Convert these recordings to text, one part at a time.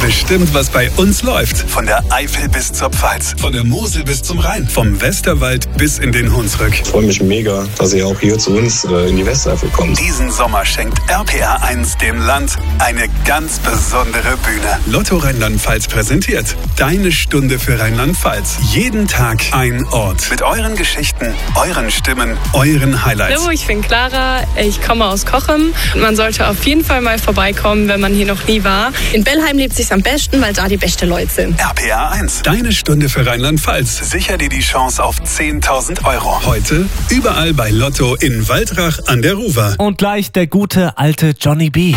bestimmt, was bei uns läuft. Von der Eifel bis zur Pfalz, von der Mosel bis zum Rhein, vom Westerwald bis in den Hunsrück. Ich freue mich mega, dass ihr auch hier zu uns in die Westeifel kommt. Diesen Sommer schenkt RPR1 dem Land eine ganz besondere Bühne. Lotto Rheinland-Pfalz präsentiert Deine Stunde für Rheinland-Pfalz. Jeden Tag ein Ort. Mit euren Geschichten, euren Stimmen, euren Highlights. Hallo, ich bin Clara, ich komme aus Cochem. Man sollte auf jeden Fall mal vorbeikommen, wenn man hier noch nie war. In Bellheim lebt sich's am besten, weil da die besten Leute sind. RPR1, Deine Stunde für Rheinland-Pfalz. Sicher dir die Chance auf 10.000 €. Heute überall bei Lotto in Waldrach an der Ruwer. Und gleich der gute alte Johnny B.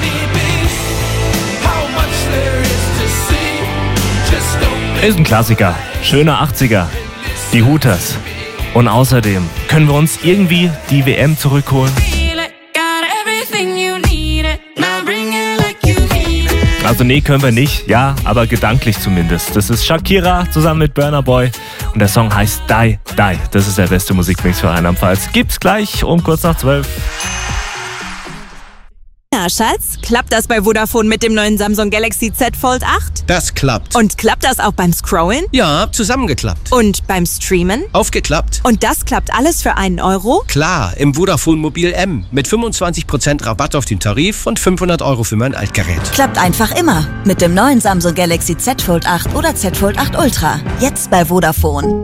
Ist ein Klassiker. Schöner 80er. Die Hooters. Und außerdem können wir uns irgendwie die WM zurückholen. Also nee, können wir nicht. Ja, aber gedanklich zumindest. Das ist Shakira zusammen mit Burna Boy. Und der Song heißt Die, Die. Das ist der beste Musikmix für Rheinland-Pfalz. Gibt's gleich um kurz nach 12. Na, Schatz, klappt das bei Vodafone mit dem neuen Samsung Galaxy Z Fold 8? Das klappt. Und klappt das auch beim Scrollen? Ja, zusammengeklappt. Und beim Streamen? Aufgeklappt. Und das klappt alles für einen Euro? Klar, im Vodafone Mobil M. Mit 25% Rabatt auf den Tarif und 500 € für mein Altgerät. Klappt einfach immer. Mit dem neuen Samsung Galaxy Z Fold 8 oder Z Fold 8 Ultra. Jetzt bei Vodafone.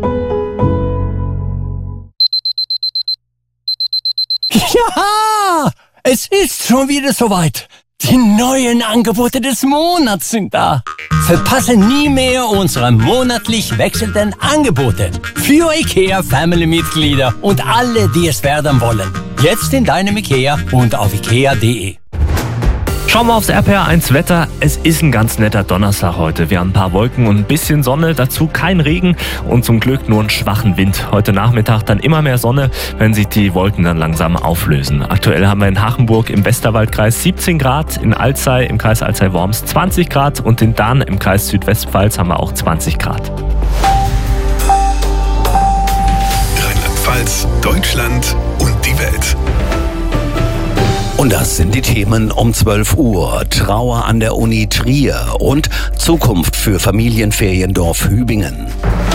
Ja! Es ist schon wieder soweit. Die neuen Angebote des Monats sind da. Verpasse nie mehr unsere monatlich wechselnden Angebote. Für IKEA Family-Mitglieder und alle, die es werden wollen. Jetzt in deinem IKEA und auf ikea.de. Schauen wir aufs RPR1 Wetter. Es ist ein ganz netter Donnerstag heute. Wir haben ein paar Wolken und ein bisschen Sonne, dazu kein Regen und zum Glück nur einen schwachen Wind. Heute Nachmittag dann immer mehr Sonne, wenn sich die Wolken dann langsam auflösen. Aktuell haben wir in Hachenburg im Westerwaldkreis 17 Grad, in Alzey im Kreis Alzey-Worms 20 Grad und in Dahn im Kreis Südwestpfalz haben wir auch 20 Grad. Rheinland-Pfalz, Deutschland und die Welt. Und das sind die Themen um 12 Uhr. Trauer an der Uni Trier und Zukunft für Familienferiendorf Hübingen.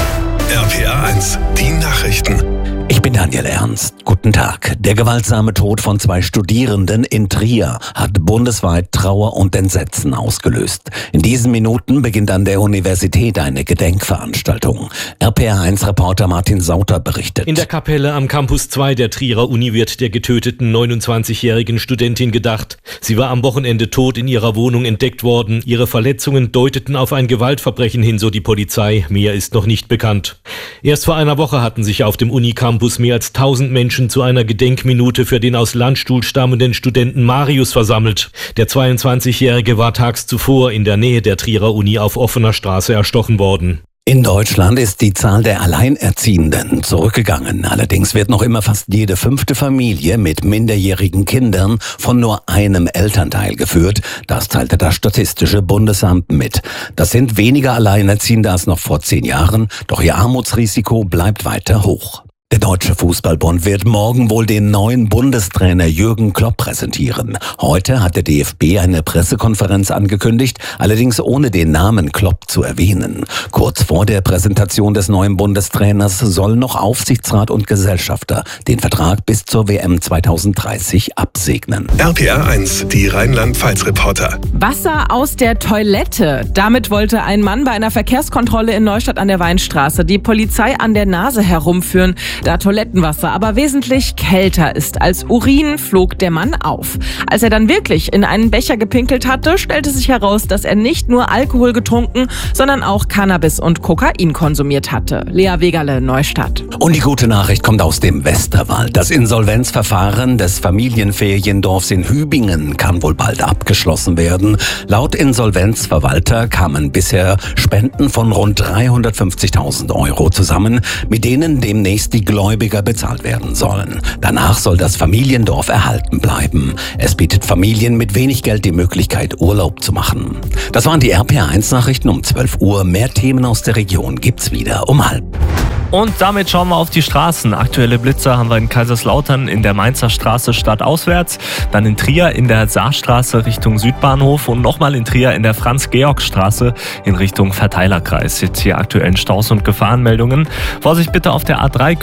RPR1, die Nachrichten. Ich bin Daniel Ernst. Guten Tag. Der gewaltsame Tod von 2 Studierenden in Trier hat bundesweit Trauer und Entsetzen ausgelöst. In diesen Minuten beginnt an der Universität eine Gedenkveranstaltung. RPR1-Reporter Martin Sauter berichtet. In der Kapelle am Campus 2 der Trierer Uni wird der getöteten 29-jährigen Studentin gedacht. Sie war am Wochenende tot in ihrer Wohnung entdeckt worden. Ihre Verletzungen deuteten auf ein Gewaltverbrechen hin, so die Polizei. Mehr ist noch nicht bekannt. Erst vor einer Woche hatten sich auf dem Unicampus mehr als 1000 Menschen zu einer Gedenkminute für den aus Landstuhl stammenden Studenten Marius versammelt. Der 22-Jährige war tags zuvor in der Nähe der Trierer Uni auf offener Straße erstochen worden. In Deutschland ist die Zahl der Alleinerziehenden zurückgegangen. Allerdings wird noch immer fast jede 5. Familie mit minderjährigen Kindern von nur einem Elternteil geführt. Das teilte das Statistische Bundesamt mit. Das sind weniger Alleinerziehende als noch vor 10 Jahren, doch ihr Armutsrisiko bleibt weiter hoch. Der Deutsche Fußballbund wird morgen wohl den neuen Bundestrainer Jürgen Klopp präsentieren. Heute hat der DFB eine Pressekonferenz angekündigt, allerdings ohne den Namen Klopp zu erwähnen. Kurz vor der Präsentation des neuen Bundestrainers sollen noch Aufsichtsrat und Gesellschafter den Vertrag bis zur WM 2030 absegnen. RPR1, die Rheinland-Pfalz-Reporter. Wasser aus der Toilette. Damit wollte ein Mann bei einer Verkehrskontrolle in Neustadt an der Weinstraße die Polizei an der Nase herumführen. Da Toilettenwasser aber wesentlich kälter ist als Urin, flog der Mann auf. Als er dann wirklich in einen Becher gepinkelt hatte, stellte sich heraus, dass er nicht nur Alkohol getrunken, sondern auch Cannabis und Kokain konsumiert hatte. Lea Wegerle, Neustadt. Und die gute Nachricht kommt aus dem Westerwald. Das Insolvenzverfahren des Familienferiendorfs in Hübingen kann wohl bald abgeschlossen werden. Laut Insolvenzverwalter kamen bisher Spenden von rund 350.000 € zusammen, mit denen demnächst die Gläubiger bezahlt werden sollen. Danach soll das Familiendorf erhalten bleiben. Es bietet Familien mit wenig Geld die Möglichkeit, Urlaub zu machen. Das waren die RPR1-Nachrichten um 12 Uhr. Mehr Themen aus der Region gibt's wieder um 12:30. Und damit schauen wir auf die Straßen. Aktuelle Blitzer haben wir in Kaiserslautern in der Mainzer Straße stadtauswärts, dann in Trier in der Saarstraße Richtung Südbahnhof und nochmal in Trier in der Franz-Georg-Straße in Richtung Verteilerkreis. Jetzt hier aktuellen Staus und Gefahrenmeldungen. Vorsicht bitte auf der A3